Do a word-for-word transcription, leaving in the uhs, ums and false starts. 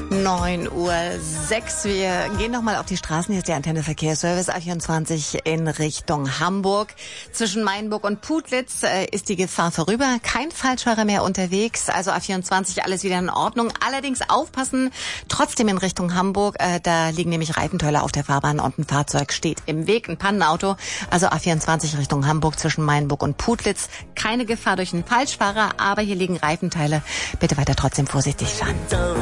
neun Uhr sechs. Wir gehen nochmal auf die Straßen. Hier ist der Antenne Verkehrsservice A vierundzwanzig in Richtung Hamburg. Zwischen Mainburg und Putlitz äh, ist die Gefahr vorüber. Kein Falschfahrer mehr unterwegs. Also A vierundzwanzig, alles wieder in Ordnung. Allerdings aufpassen, trotzdem in Richtung Hamburg. Äh, da liegen nämlich Reifenteile auf der Fahrbahn und ein Fahrzeug steht im Weg. Ein Pannenauto. Also A vierundzwanzig Richtung Hamburg zwischen Mainburg und Putlitz. Keine Gefahr durch einen Falschfahrer, aber hier liegen Reifenteile. Bitte weiter trotzdem vorsichtig fahren.